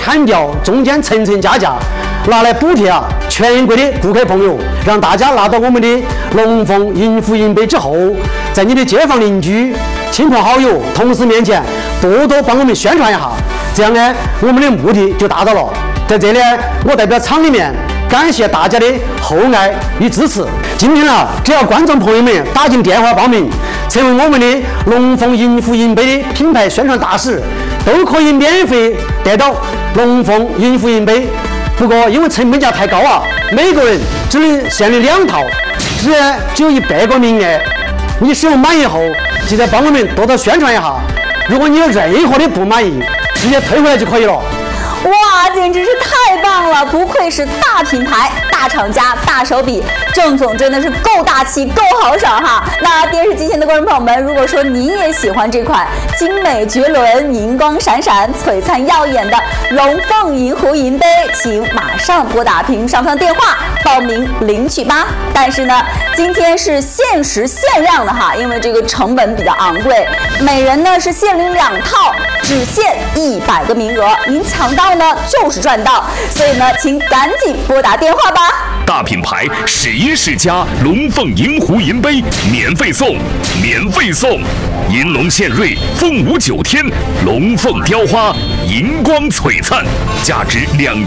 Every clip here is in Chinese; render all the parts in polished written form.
砍掉中间层层加价，拿来补贴全国的顾客朋友，让大家拿到我们的龙凤银福银杯之后，在你的街坊邻居、亲朋好友、同事面前多多帮我们宣传一下，这样呢，我们的目的就达到了。在这里，我代表厂里面感谢大家的厚爱与支持。今天只要观众朋友们打进电话报名，成为我们的龙凤银福银杯的品牌宣传大使，都可以免费得到龙凤银福银杯。不过因为成本价太高每个人只能限领2套，只有100个名额。你使用满意后，记得帮我们多多宣传一下。如果你有任何的不满意，直接退回来就可以了。 哇，简直是太棒了！不愧是大品牌、大厂家、大手笔，郑总真的是够大气、够豪爽哈！那电视机前的观众朋友们，如果说您也喜欢这款精美绝伦、银光闪闪、璀璨耀眼的龙凤银湖银杯，请马上拨打屏幕上方电话报名领取吧。但是呢，今天是限时限量的哈，因为这个成本比较昂贵，每人呢是限领2套，只限100个名额，您抢到呢就是赚到，所以呢，请赶紧拨打电话吧。 大品牌试音世家龙凤银湖银杯免费送，免费送！银龙献瑞，凤舞9天，龙凤雕花，银光璀璨，价值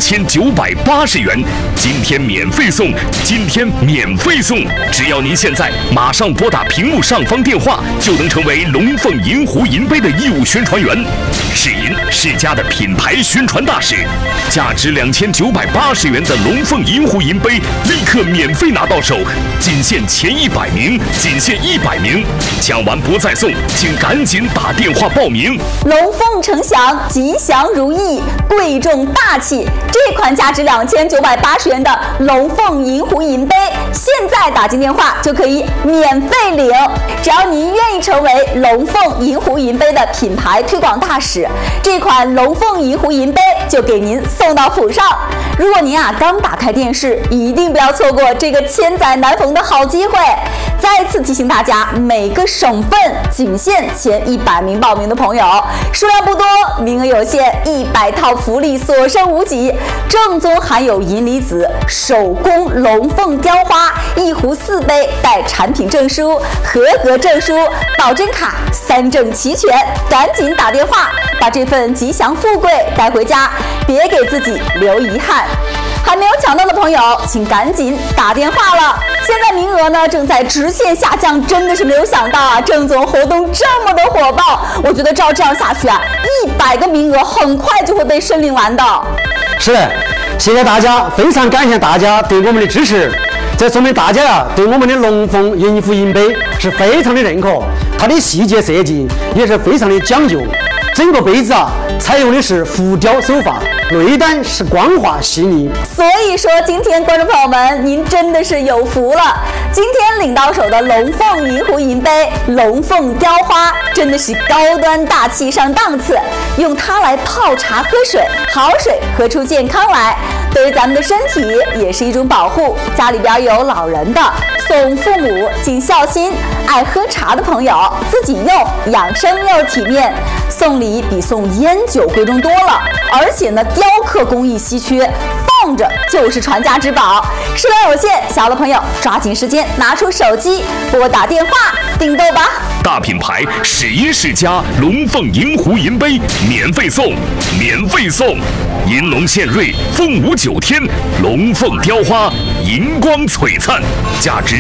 2980元。今天免费送，今天免费送！只要您现在马上拨打屏幕上方电话，就能成为龙凤银湖银杯的义务宣传员。试音世家的品牌宣传大使，价值2980元的龙凤银湖银杯立刻免费拿到手，仅限前100名，仅限100名，抢完不再送，请赶紧打电话报名。 龙凤呈祥，吉祥如意，贵重大气。这款价值2980元的龙凤银湖银杯，现在打进电话就可以免费领。只要您愿意成为龙凤银湖银杯的品牌推广大使，这款龙凤银湖银杯就给您送到府上。如果您刚打开电视，一定不要错过这个千载难逢的好机会。再次提醒大家，每个省份仅限前100名报名的朋友，数量不多，名额有限，100套福利所剩无几。正宗含有银离子手工龙凤雕花1壶4杯，带产品证书、合格证书、保真卡，3证齐全。赶紧打电话，把这份吉祥富贵带回家，别给自己留遗憾。还没有抢到的朋友，请赶紧打电话了。现在名额呢正在直线下降，真的是没有想到郑总活动这么的火爆。我觉得照这样下去100个名额很快就会被申领完的。 是，谢谢大家，非常感谢大家对我们的支持。这说明大家对我们的龙凤银福银杯是非常的认可，它的细节设计也是非常的讲究。整个杯子采用的是浮雕手法，内胆是光滑细腻。 所以说，今天观众朋友们，您真的是有福了。今天领到手的龙凤银湖银杯、龙凤雕花，真的是高端大气上档次。用它来泡茶喝水，好水喝出健康来，对于咱们的身体也是一种保护。家里边有老人的，送父母尽孝心；爱喝茶的朋友，自己用养生又体面。送礼比送烟酒贵重多了，而且呢，雕刻工艺稀缺，放着就是传家之宝。数量有限，小的朋友抓紧时间拿出手机拨打电话订购吧。 大品牌试音世家龙凤银湖银杯免费送，免费送！银龙献瑞，凤舞9天，龙凤雕花，银光璀璨，价值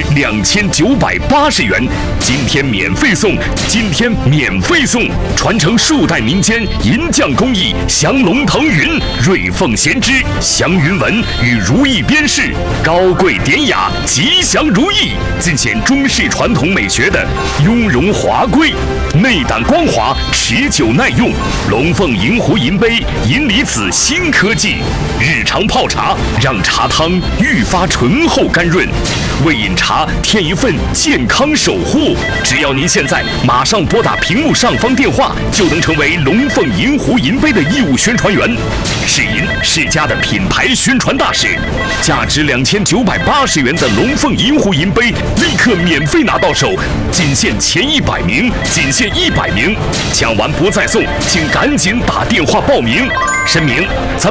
2980元。今天免费送，今天免费送！传承数代民间银匠工艺，降龙腾云，瑞凤衔枝，祥云纹与如意边饰，高贵典雅，吉祥如意，尽显中式传统美学的雍容华贵，内胆光滑，持久耐用。龙凤银湖银杯，银离子新科技，日常泡茶让茶汤愈发醇厚甘润，为饮茶添一份健康守护。只要您现在马上拨打屏幕上方电话，就能成为龙凤银湖银杯的义务宣传员。试银世家的品牌宣传大使，价值2980元的龙凤银湖银杯立刻免费拿到手，仅限前100名，仅限100名，抢完不再送，请赶紧打电话报名。声明：咱